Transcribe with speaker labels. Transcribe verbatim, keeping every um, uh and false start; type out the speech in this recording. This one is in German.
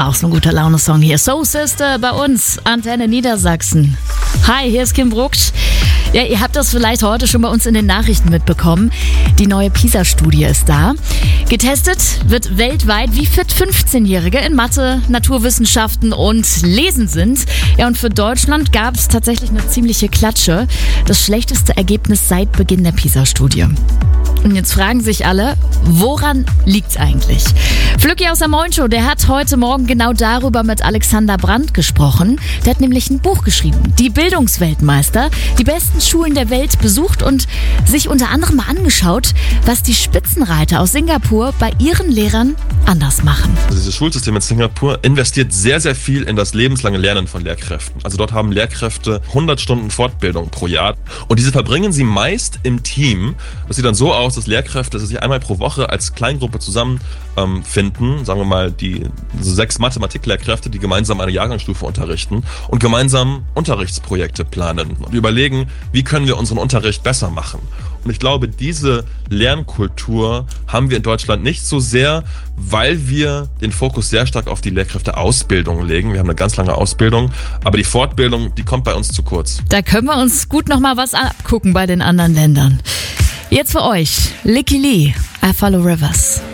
Speaker 1: Auch so ein guter Laune-Song hier. Soul Sister bei uns, Antenne Niedersachsen. Hi, hier ist Kim Brucksch. Ja, ihr habt das vielleicht heute schon bei uns in den Nachrichten mitbekommen. Die neue PISA-Studie ist da. Getestet wird weltweit, wie fit fünfzehnjährige in Mathe, Naturwissenschaften und Lesen sind. Ja, und für Deutschland gab es tatsächlich eine ziemliche Klatsche. Das schlechteste Ergebnis seit Beginn der PISA-Studie. Und jetzt fragen sich alle, woran liegt's eigentlich? Flücki aus der Moin Show, der hat heute Morgen genau darüber mit Alexander Brandt gesprochen. Der hat nämlich ein Buch geschrieben, Die Bildungsweltmeister, die besten Schulen der Welt besucht und sich unter anderem mal angeschaut, was die Spitzenreiter aus Singapur bei ihren Lehrern anders machen.
Speaker 2: Also dieses Schulsystem in Singapur investiert sehr, sehr viel in das lebenslange Lernen von Lehrkräften. Also dort haben Lehrkräfte hundert Stunden Fortbildung pro Jahr und diese verbringen sie meist im Team. Das sieht dann so aus, dass Lehrkräfte sich einmal pro Woche als Kleingruppe zusammenfinden, ähm, sagen wir mal die sechs Mathematiklehrkräfte, die gemeinsam eine Jahrgangsstufe unterrichten und gemeinsam Unterrichtsprojekte planen und überlegen, wie können wir unseren Unterricht besser machen. Und ich glaube, diese Lernkultur haben wir in Deutschland nicht so sehr, weil wir den Fokus sehr stark auf die Lehrkräfteausbildung legen. Wir haben eine ganz lange Ausbildung, aber die Fortbildung, die kommt bei uns zu kurz.
Speaker 1: Da können wir uns gut noch mal was abgucken bei den anderen Ländern. Jetzt für euch, Licky Lee, I Follow Rivers.